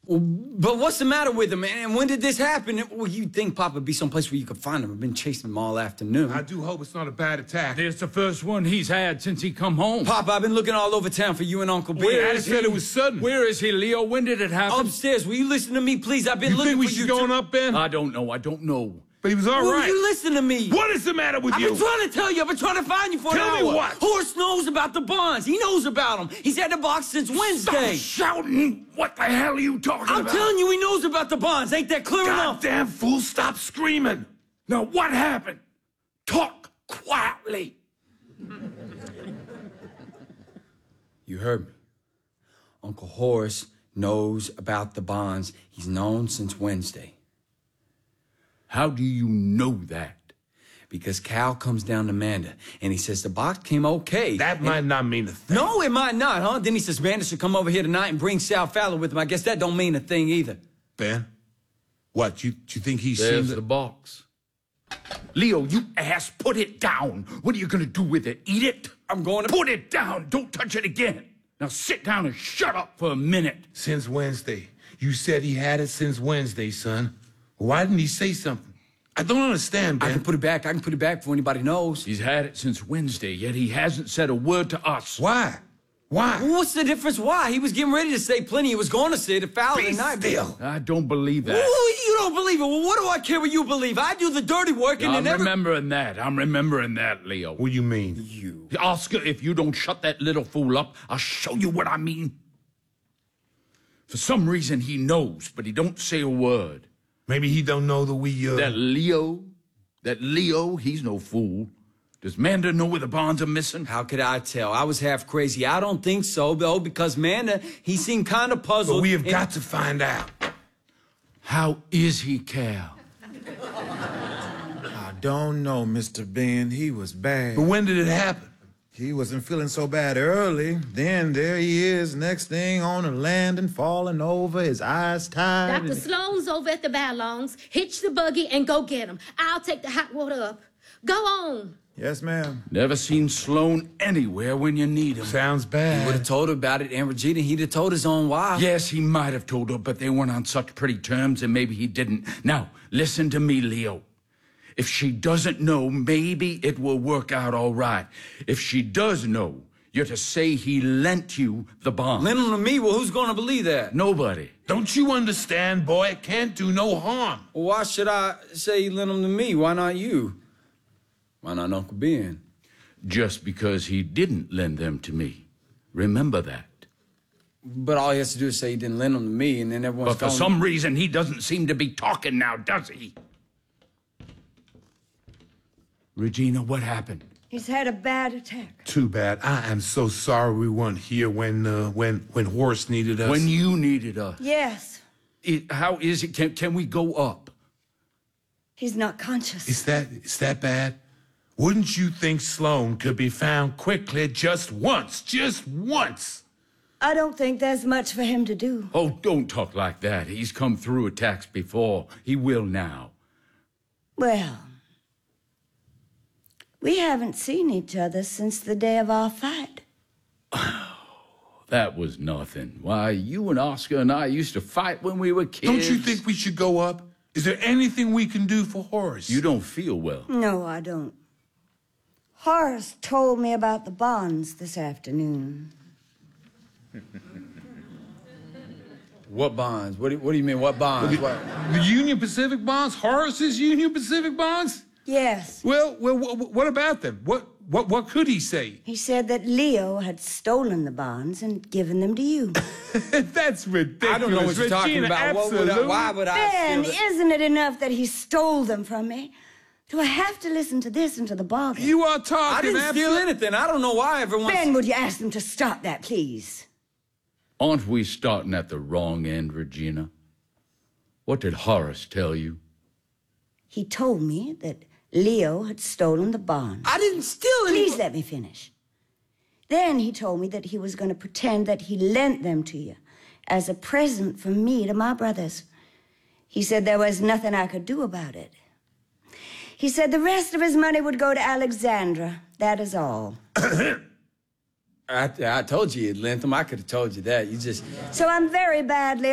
Well, but what's the matter with him, man? When did this happen? Well, you'd think Pop would be someplace where you could find him. I've been chasing him all afternoon. I do hope it's not a bad attack. It's the first one he's had since he come home. Pop, I've been looking all over town for you and Uncle Ben. Where is he? Said it was sudden. Where is he, Leo? When did it happen? Upstairs. Will you listen to me, please? I've been looking for you. You think we should go up, Ben? I don't know. But he was all right. Will you listen to me? What is the matter with you? I've been trying to tell you. I've been trying to find you for an hour. Tell me what? Horse knows about the bonds. He knows about them. He's had the box since Wednesday. Stop shouting! What the hell are you talking about? I'm telling you, he knows about the bonds. Ain't that clear enough? Goddamn fool, stop screaming. Now, what happened? Talk quietly. You heard me. Uncle Horace knows about the bonds. He's known since Wednesday. How do you know that? Because Cal comes down to Manda, and he says the box came okay. That might not mean a thing. No, it might not, huh? Then he says Manda should come over here tonight and bring Sal Fowler with him. I guess that don't mean a thing either. Ben, what, you think he's There's seen the box. Leo, you ass, put it down. What are you gonna do with it? Eat it? I'm going to... Put it down. Don't touch it again. Now sit down and shut up for a minute. Since Wednesday. You said he had it since Wednesday, son. Why didn't he say something? I don't understand, Ben. I can put it back. I can put it back before anybody knows. He's had it since Wednesday, yet he hasn't said a word to us. Why? Why? Well, what's the difference? Why? He was getting ready to say plenty. He was going to say the Fowler Be tonight. still. I don't believe that. Ooh, you don't believe it. Well, what do I care what you believe? I do the dirty work and I'm then remembering that, Leo. What do you mean? You. Oscar, if you don't shut that little fool up, I'll show you what I mean. For some reason, he knows, but he don't say a word. Maybe he don't know that we, That Leo, he's no fool. Does Manda know where the bonds are missing? How could I tell? I was half crazy. I don't think so, though, because Manda, he seemed kind of puzzled. But we have got to find out. How is he, Cal? I don't know, Mr. Ben. He was bad. But when did it happen? He wasn't feeling so bad early. Then there he is, next thing on the landing, falling over, his eyes tied. Dr. Sloan's over at the Ballons. Hitch the buggy and go get him. I'll take the hot water up. Go on. Yes, ma'am. Never seen Sloan anywhere when you need him. Sounds bad. He would have told her about it, Aunt Regina. He'd have told his own wife. Yes, he might have told her, but they weren't on such pretty terms, and maybe he didn't. Now, listen to me, Leo. If she doesn't know, maybe it will work out all right. If she does know, you're to say he lent you the bond. Lend them to me? Well, who's going to believe that? Nobody. Don't you understand, boy? It can't do no harm. Well, why should I say he lent them to me? Why not you? Why not Uncle Ben? Just because he didn't lend them to me. Remember that. But all he has to do is say he didn't lend them to me, and then everyone's But for some reason, he doesn't seem to be talking now, does he? Regina, what happened? He's had a bad attack. Too bad. I am so sorry we weren't here when Horace needed us. When you needed us. Yes. How is it? Can we go up? He's not conscious. Is that bad? Wouldn't you think Sloan could be found quickly just once? Just once! I don't think there's much for him to do. Oh, don't talk like that. He's come through attacks before. He will now. Well, we haven't seen each other since the day of our fight. That was nothing. Why, you and Oscar and I used to fight when we were kids. Don't you think we should go up? Is there anything we can do for Horace? You don't feel well. No, I don't. Horace told me about the bonds this afternoon. What bonds? What do you mean, what bonds? The Union Pacific bonds? Horace's Union Pacific bonds? Yes. Well, what about them? What could he say? He said that Leo had stolen the bonds and given them to you. That's ridiculous. I don't know what you're talking about. Why would I Ben, steal it? isn't it enough that he stole them from me? Do I have to listen to this and to the bargain? You are talking. I didn't steal anything. I don't know why everyone's... Ben, would you ask them to stop that, please? Aren't we starting at the wrong end, Regina? What did Horace tell you? He told me that Leo had stolen the bonds. I didn't steal any... Please let me finish. Then he told me that he was going to pretend that he lent them to you as a present from me to my brothers. He said there was nothing I could do about it. He said the rest of his money would go to Alexandra. That is all. I told you you'd lent them. I could have told you that. You just... So I'm very badly